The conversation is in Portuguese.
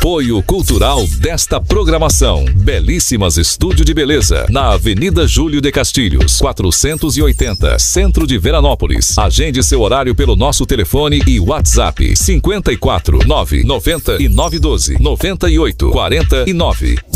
Apoio cultural desta programação. Belíssimas Estúdio de Beleza, na Avenida Júlio de Castilhos, 480, Centro de Veranópolis. Agende seu horário pelo nosso telefone e WhatsApp 54 990 e 912 98 49.